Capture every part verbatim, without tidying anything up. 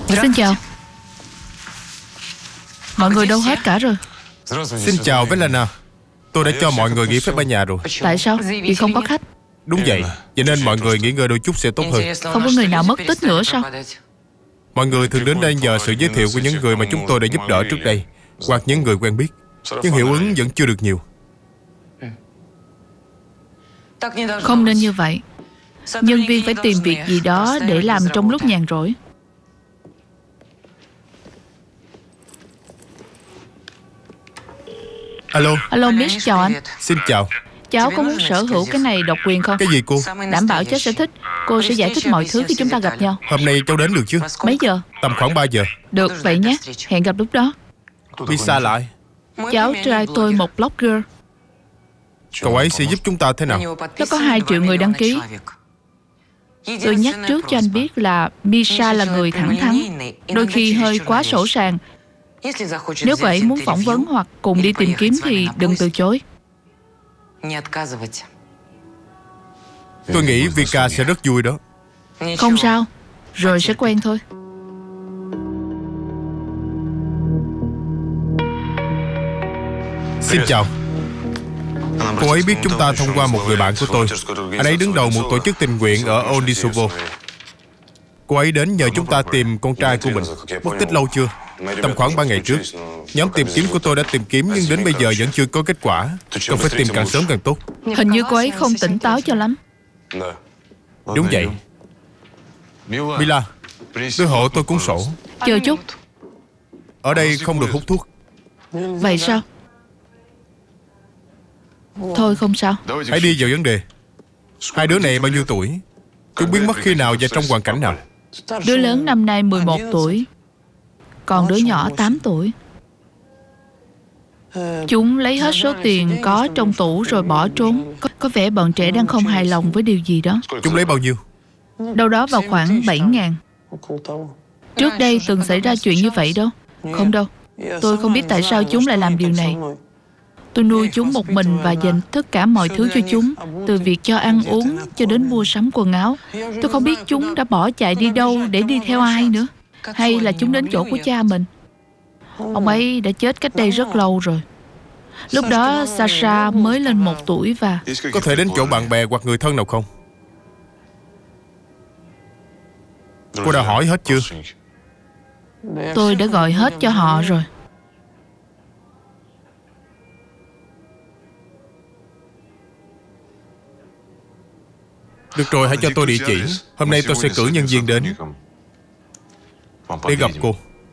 Xin chào. Mọi người đâu hết cả rồi? Xin chào Velana. Tôi đã cho mọi người nghỉ phép ở nhà rồi. Tại sao? Vì không có khách. Đúng vậy. Cho nên mọi người nghỉ ngơi đôi chút sẽ tốt hơn. Không có người nào mất tích nữa sao? Mọi người thường đến đây nhờ sự giới thiệu của những người mà chúng tôi đã giúp đỡ trước đây, hoặc những người quen biết. Nhưng hiệu ứng vẫn chưa được nhiều. Không nên như vậy. Nhân viên phải tìm việc gì đó để làm trong lúc nhàn rỗi. Alo. Alo Miss, chào anh. Xin chào. Cháu có muốn sở hữu cái này độc quyền không? Cái gì cô? Đảm bảo cháu sẽ thích. Cô sẽ giải thích mọi thứ khi chúng ta gặp nhau. Hôm nay cháu đến được chứ? Mấy giờ? Tầm khoảng ba giờ. Được, vậy nhé. Hẹn gặp lúc đó. Visa lại. Cháu trai tôi một blogger. Cậu ấy sẽ giúp chúng ta thế nào? Nó có hai triệu người đăng ký. Tôi nhắc trước cho anh biết là Misha là người thẳng thắn, đôi khi hơi quá sỗ sàng. Nếu cậu ấy muốn phỏng vấn hoặc cùng đi tìm kiếm thì đừng từ chối. Tôi nghĩ Vika sẽ rất vui đó. Không sao, rồi sẽ quen thôi. Xin chào. Cô ấy biết chúng ta thông qua một người bạn của tôi. Anh ấy đứng đầu một tổ chức tình nguyện ở Onisovo. Cô ấy đến nhờ chúng ta tìm con trai của mình. Mất tích lâu chưa? Tầm khoảng ba ngày trước. Nhóm tìm kiếm của tôi đã tìm kiếm nhưng đến bây giờ vẫn chưa có kết quả. Cần phải tìm càng sớm càng tốt. Hình như cô ấy không tỉnh táo cho lắm. Đúng vậy. Mila, đưa hộ tôi cuốn sổ. Chờ chút. Ở đây không được hút thuốc. Vậy sao? Thôi không sao. Hãy đi vào vấn đề. Hai đứa này bao nhiêu tuổi? Chúng biến mất khi nào và trong hoàn cảnh nào? Đứa lớn năm nay mười một tuổi, còn đứa nhỏ tám tuổi. Chúng lấy hết số tiền có trong tủ rồi bỏ trốn. Có, có vẻ bọn trẻ đang không hài lòng với điều gì đó. Chúng lấy bao nhiêu? Đâu đó vào khoảng bảy ngàn. Trước đây từng xảy ra chuyện như vậy đâu. Không đâu. Tôi không biết tại sao chúng lại làm điều này. Tôi nuôi chúng một mình và dành tất cả mọi thứ cho chúng, từ việc cho ăn uống cho đến mua sắm quần áo. Tôi không biết chúng đã bỏ chạy đi đâu để đi theo ai nữa. Hay là chúng đến chỗ của cha mình. Ông ấy đã chết cách đây rất lâu rồi. Lúc đó Sasha mới lên một tuổi và... Có thể đến chỗ bạn bè hoặc người thân nào không? Cô đã hỏi hết chưa? Tôi đã gọi hết cho họ rồi. Được rồi, hãy cho tôi địa chỉ. Hôm nay tôi sẽ cử nhân viên đến để gặp cô.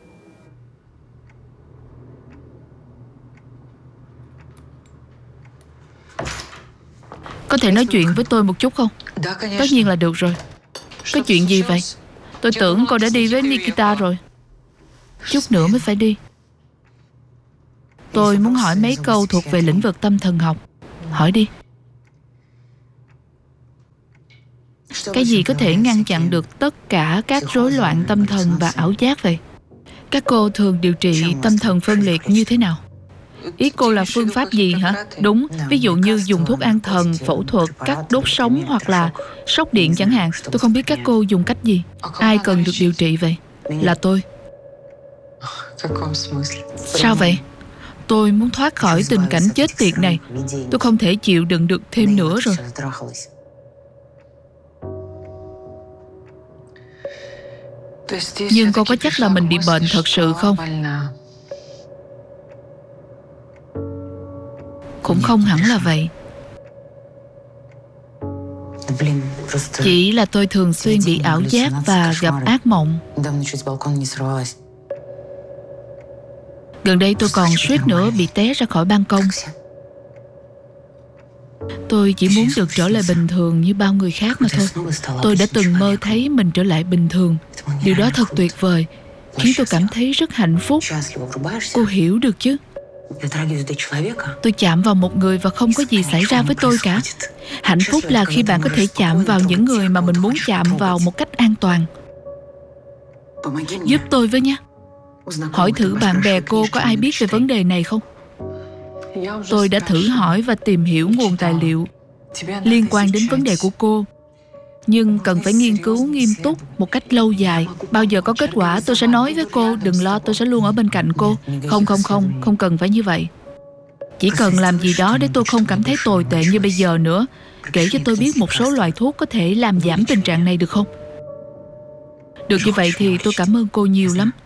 Có thể nói chuyện với tôi một chút không? Tất nhiên là được rồi. Có chuyện gì vậy? Tôi tưởng cô đã đi với Nikita rồi. Chút nữa mới phải đi. Tôi muốn hỏi mấy câu thuộc về lĩnh vực tâm thần học. Hỏi đi. Cái gì có thể ngăn chặn được tất cả các rối loạn tâm thần và ảo giác vậy? Các cô thường điều trị tâm thần phân liệt như thế nào? Ý cô là phương pháp gì hả? Đúng, ví dụ như dùng thuốc an thần, phẫu thuật, cắt đốt sống hoặc là sốc điện chẳng hạn. Tôi không biết các cô dùng cách gì. Ai cần được điều trị vậy? Là tôi. Sao vậy? Tôi muốn thoát khỏi tình cảnh chết tiệt này. Tôi không thể chịu đựng được thêm nữa rồi. Nhưng cô có chắc là mình bị bệnh thật sự không? Cũng không hẳn là vậy. Chỉ là tôi thường xuyên bị ảo giác và gặp ác mộng. Gần đây tôi còn suýt nữa bị té ra khỏi ban công. Tôi chỉ muốn được trở lại bình thường như bao người khác mà thôi. Tôi đã từng mơ thấy mình trở lại bình thường. Điều đó thật tuyệt vời, khiến tôi cảm thấy rất hạnh phúc. Cô hiểu được chứ? Tôi chạm vào một người và không có gì xảy ra với tôi cả. Hạnh phúc là khi bạn có thể chạm vào những người mà mình muốn chạm vào một cách an toàn. Giúp tôi với nhé. Hỏi thử bạn bè cô có ai biết về vấn đề này không? Tôi đã thử hỏi và tìm hiểu nguồn tài liệu liên quan đến vấn đề của cô. Nhưng cần phải nghiên cứu nghiêm túc một cách lâu dài. Bao giờ có kết quả tôi sẽ nói với cô. Đừng lo, tôi sẽ luôn ở bên cạnh cô. Không không không, không cần phải như vậy. Chỉ cần làm gì đó để tôi không cảm thấy tồi tệ như bây giờ nữa. Kể cho tôi biết một số loại thuốc có thể làm giảm tình trạng này được không? Được như vậy thì tôi cảm ơn cô nhiều lắm.